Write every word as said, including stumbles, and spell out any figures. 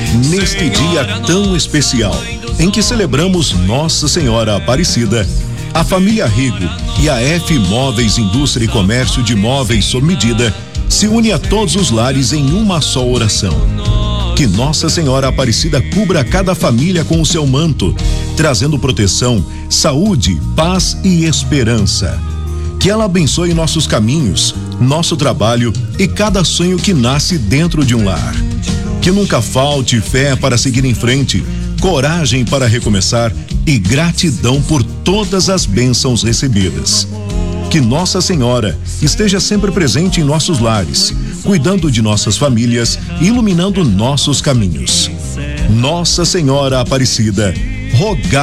Neste dia tão especial, em que celebramos Nossa Senhora Aparecida, a família Rigo e a F Móveis Indústria e Comércio de Móveis sob medida se une a todos os lares em uma só oração. Que Nossa Senhora Aparecida cubra cada família com o seu manto, trazendo proteção, saúde, paz e esperança. Que ela abençoe nossos caminhos, nosso trabalho e cada sonho que nasce dentro de um lar. Que nunca falte fé para seguir em frente, coragem para recomeçar e gratidão por todas as bênçãos recebidas. Que Nossa Senhora esteja sempre presente em nossos lares, cuidando de nossas famílias e iluminando nossos caminhos. Nossa Senhora Aparecida, rogai